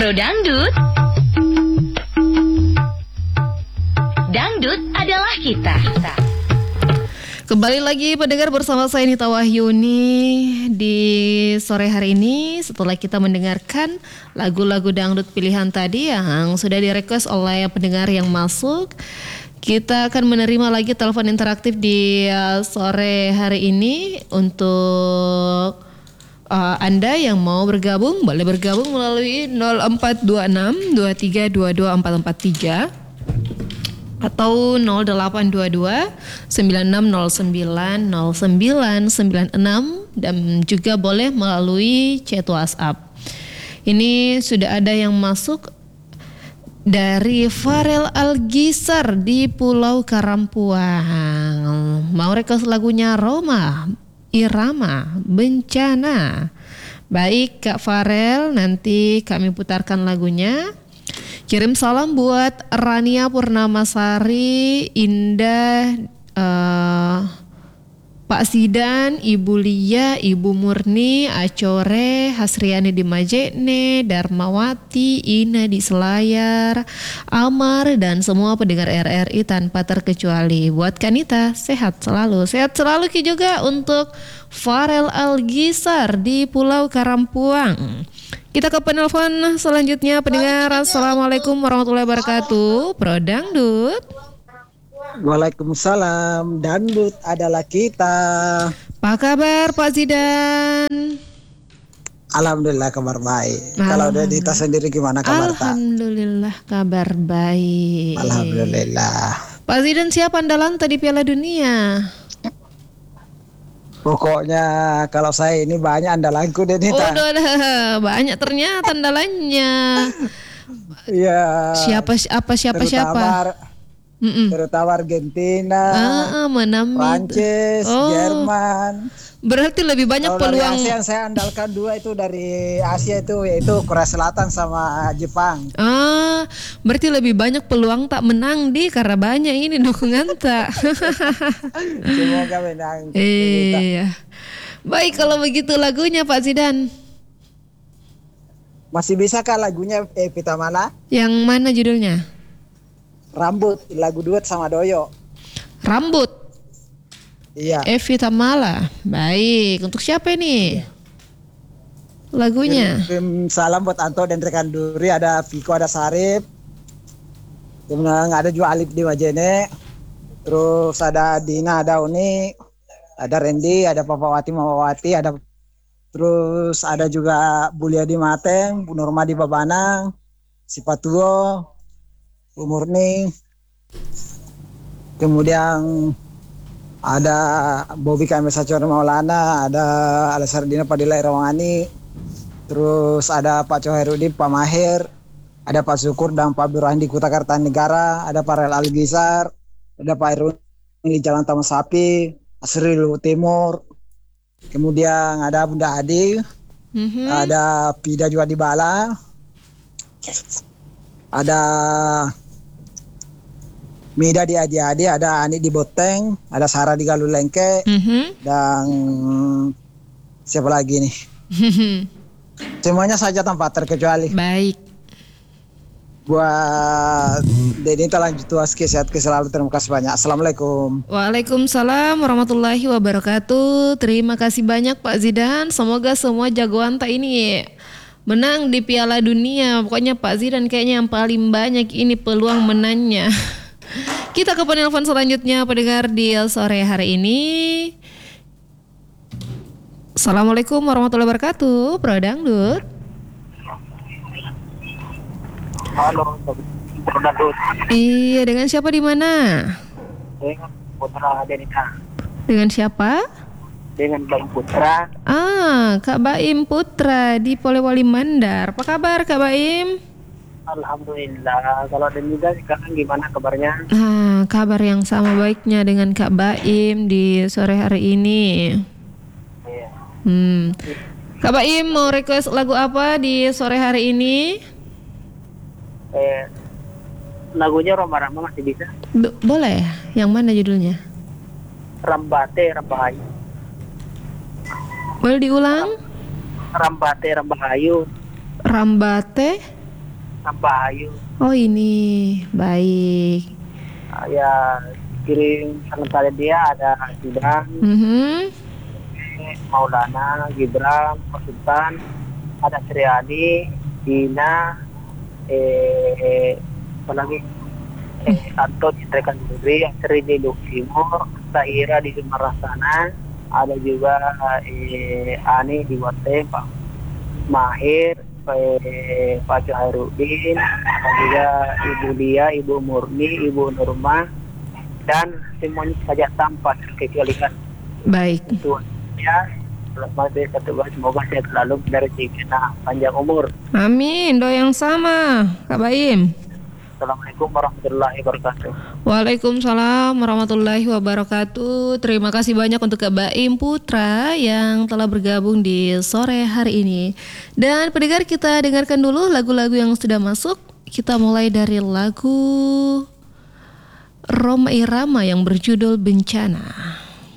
Pro Dangdut. Dangdut adalah kita. Kembali lagi pendengar bersama saya Nita Wahyuni di sore hari ini setelah kita mendengarkan lagu-lagu dangdut pilihan tadi yang sudah direquest oleh pendengar yang masuk. Kita akan menerima lagi telepon interaktif di sore hari ini untuk Anda yang mau bergabung, boleh bergabung melalui 0426 2322 443 atau 0822 9609 0996 dan juga boleh melalui chat WhatsApp. Ini sudah ada yang masuk dari Farel Algisar di Pulau Karampuang. Mau request lagunya Roma Irama Bencana. Baik Kak Farel, nanti kami putarkan lagunya. Kirim salam buat Rania Purnamasari, Indah, Pak Sidan, Ibu Lia, Ibu Murni, Acore, Hasriani di Majene, Darmawati, Ina di Selayar, Amar, dan semua pendengar RRI tanpa terkecuali. Buat Kanita, sehat selalu Ki juga untuk Farel Algisar di Pulau Karampuang. Kita ke penelpon selanjutnya pendengar. Assalamualaikum warahmatullahi wabarakatuh. Pro Dangdut. Waalaikumsalam. Dangdut adalah kita. Apa kabar Pak Zidan? Alhamdulillah kabar baik. Kalau udah Dita sendiri gimana kabar? Alhamdulillah kabar baik. Alhamdulillah. Pak Zidan, siapa andalan tadi Piala Dunia? Pokoknya kalau saya ini banyak andalanku deh Dita. Udah banyak ternyata andalannya. Iya. Siapa? Terutama Argentina, Prancis, Jerman. Berarti lebih banyak kalau peluang. Dari Asia yang saya andalkan dua itu dari Asia itu yaitu Korea Selatan sama Jepang. Berarti lebih banyak peluang tak menang karena banyak ini dukungan tak. Semoga menang. Iya. Baik kalau begitu lagunya Pak Zidan. Masih bisa kah lagunya Pita Mala? Yang mana judulnya? Rambut, lagu duet sama Doyo. Rambut. Iya. Evi Tamala. Baik, untuk siapa ini? Lagunya. Salam buat Anto dan rekan Duri, ada Viko, ada Sarip. Kemudian ada juga Alif di Majene. Terus ada Dina, ada Uni, ada Randy, ada Papawati, Mamawati, ada terus ada juga Bulia di Mateng, Bu Norma di Babanang, si Patuo, Bu Murni. Kemudian ada Bobby Kame Sacor Maulana, ada Alessandina Padilla Irawangani, terus ada Pak Coherudi, Pak Mahir, ada Pak Syukur dan Pak Birahim di Kuta Kartanegara, ada Pak Rel Algisar, ada Pak Irun di Jalan Taman Sapi, Asri Luhut Timur, kemudian ada Bunda Adi, ada Pida juga di Bala, ada Mida di Adi-Adi, ada Ani di Boteng, ada Sarah di Galulengke, dan siapa lagi nih? Semuanya saja tanpa terkecuali. Baik. Buat Denita lanjut waski, sehat selalu, terima kasih banyak. Assalamualaikum. Waalaikumsalam warahmatullahi wabarakatuh. Terima kasih banyak Pak Zidan. Semoga semua jagoan tak ini menang di Piala Dunia. Pokoknya Pak Zidan kayaknya yang paling banyak ini peluang menangnya. Kita ke penelpon selanjutnya pendengar di sore hari ini. Assalamualaikum warahmatullahi wabarakatuh. Pro Dangdut. Halo, Pro Dangdut. Iya, dengan siapa di mana? Dengan Putra Denita. Dengan siapa? Dengan Baim Putra. Kak Baim Putra di Polewali Mandar. Apa kabar Kak Baim? Alhamdulillah. Kalau Denita sekarang gimana kabarnya? Kabar yang sama baiknya dengan Kak Baim di sore hari ini. Iya. Kak Baim mau request lagu apa di sore hari ini? Lagunya Roma-Rama masih bisa? Boleh. Yang mana judulnya? Rambate Rambahayu. Boleh diulang? Rambate Rambahayu. Rambate Sampah Ayu. Oh ini, baik. Ya kirim sementara dia ada Sidang, Mhm. Maulana, Gibran, Sultan, ada Sriadi, Dina, apa lagi? Anto di Trekan Duri, Sri di Luk Timur, Taira di Sumarah sana, ada juga Ani di Wate, Pak Mahir, Pak Johairuddin, ada juga Ibu Dia, Ibu Murni, Ibu Nurma, dan semuanya saja tanpa terkecualikan. Baik. Tuhan ya, selamat ketua, semoga sehat selalu dari Cipina, panjang umur. Amin, doa yang sama, Kak Baim. Assalamualaikum warahmatullahi wabarakatuh. Waalaikumsalam warahmatullahi wabarakatuh. Terima kasih banyak untuk Kak Baim Putra yang telah bergabung di sore hari ini. Dan pendengar, kita dengarkan dulu lagu-lagu yang sudah masuk. Kita mulai dari lagu Roma Irama yang berjudul Bencana.